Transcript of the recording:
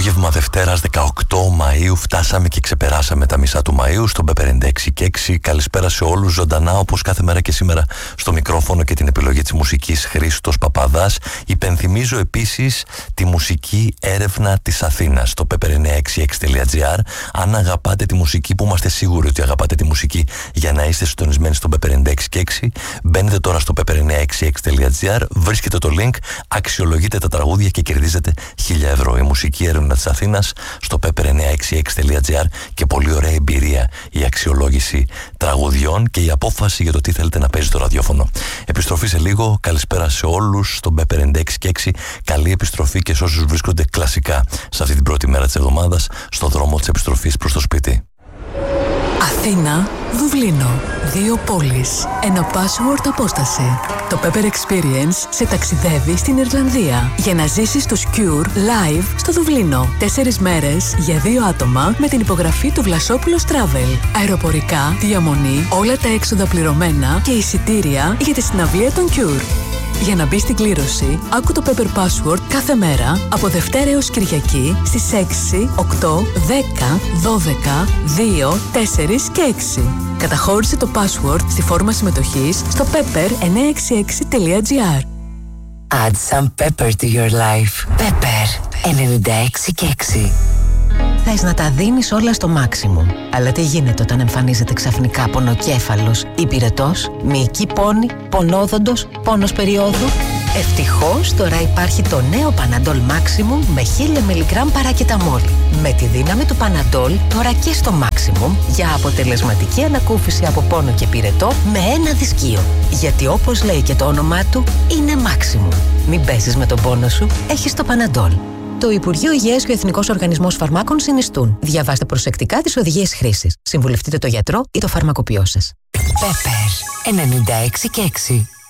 Απόγευμα Δευτέρας 18 Μαΐου, φτάσαμε και ξεπεράσαμε τα μισά του Μαΐου στον Πέπερ 96 και 6. Καλησπέρα σε όλους, ζωντανά όπως κάθε μέρα και σήμερα στο μικρόφωνο και την επιλογή της μουσικής Χρήστος Παπαδάς. Υπενθυμίζω επίσης τη μουσική έρευνα της Αθήνας στο pepper966.gr. Αν αγαπάτε τη μουσική, που είμαστε σίγουροι ότι αγαπάτε τη μουσική για να είστε συντονισμένοι στο Pepper 96, μπαίνετε τώρα στο pepper966.gr, βρίσκετε το link, αξιολογείτε τα τραγούδια και κερδίζετε 1.000 ευρώ. Η μουσική έρευνα της Αθήνας στο pepper966.gr και πολύ ωραία εμπειρία η αξιολόγηση τραγουδιών και η απόφαση για το τι θέλετε να παίζει το ραδιόφωνο. Επιστροφή σε λίγο. Καλησπέρα σε όλους στον Pepper 96. Καλή επιστροφή και σε όσους βρίσκονται κλασικά σε αυτή την πρώτη μέρα της εβδομάδας στο δρόμο της επιστροφής προς το σπίτι. Αθήνα, Δουβλίνο. 2 πόλεις. Ένα password απόσταση. Το Pepper Experience σε ταξιδεύει στην Ιρλανδία για να ζήσεις το Cure live στο Δουβλίνο. 4 μέρες για 2 άτομα με την υπογραφή του Βλασόπουλος Travel. Αεροπορικά, διαμονή, όλα τα έξοδα πληρωμένα και εισιτήρια για τη συναυλία των Cure. Για να μπει στην κλήρωση, άκου το Pepper Password κάθε μέρα από Δευτέρα έως Κυριακή στις 6, 8, 10, 12, 2, 4 και 6. Καταχώρησε το password στη φόρμα συμμετοχής στο pepper966.gr. Add some pepper to your life. Pepper 96 και 6. Θες να τα δίνεις όλα στο maximum. Αλλά τι γίνεται όταν εμφανίζεται ξαφνικά πονοκέφαλος, υπηρετός, μυϊκή πόνη, πονόδοντος, πόνος περίοδου? Ευτυχώς τώρα υπάρχει το νέο Panadol Maximum με 1000 mg παρακεταμόλ. Με τη δύναμη του Panadol τώρα και στο Maximum για αποτελεσματική ανακούφιση από πόνο και πυρετό με ένα δισκείο. Γιατί όπως λέει και το όνομά του, είναι Maximum. Μην παίζεις με τον πόνο σου, έχεις το Panadol. Το Υπουργείο Υγείας και ο Εθνικός Οργανισμός Φαρμάκων συνιστούν. Διαβάστε προσεκτικά τις οδηγίες χρήσης. Συμβουλευτείτε το γιατρό ή το φαρμακοποιό σας. Pepper 96 και 6.